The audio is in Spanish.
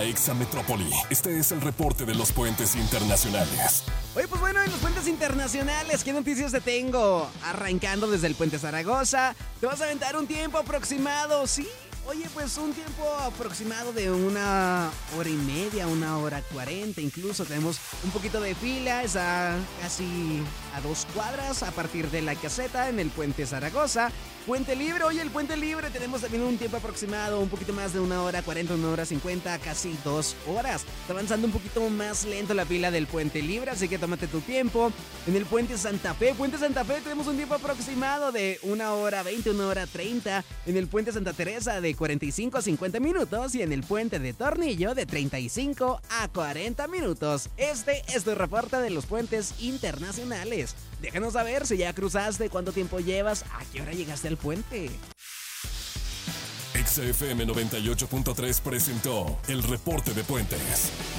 Exametrópoli. Este es el reporte de los puentes internacionales. Oye, pues bueno, en los puentes internacionales, ¿qué noticias te tengo? Arrancando desde el puente Zaragoza, te vas a aventar un tiempo aproximado, ¿sí? Oye, pues un tiempo aproximado de 1 hora y media, 1 hora 40, incluso tenemos un poquito de fila, está casi a 2 cuadras a partir de la caseta en el puente Zaragoza. Puente Libre, oye, el Puente Libre tenemos también un tiempo aproximado, un poquito más de 1 hora 40, 1 hora 50, casi 2 horas. Está avanzando un poquito más lento la fila del Puente Libre, así que tómate tu tiempo. En el Puente Santa Fe, tenemos un tiempo aproximado de 1 hora 20, 1 hora 30. En el Puente Santa Teresa de 45 a 50 minutos y en el Puente de Tornillo de 35 a 40 minutos. Este es tu reporte de los puentes internacionales. Déjanos saber si ya cruzaste, cuánto tiempo llevas, a qué hora llegaste al puente. XFM 98.3 presentó el reporte de puentes.